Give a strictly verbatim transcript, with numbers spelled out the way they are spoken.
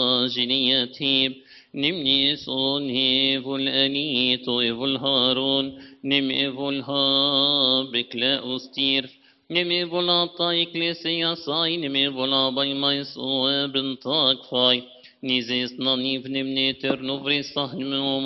جنيتيب نمني صون هيفول أنيتو هيفول هارون نم هيفول هابك لا أستير نم هيفول عطايك لسيا صاي نم هيفول عباي مايسو بنتاك فاي نيزيس نانيف نمني ترنوفري صحن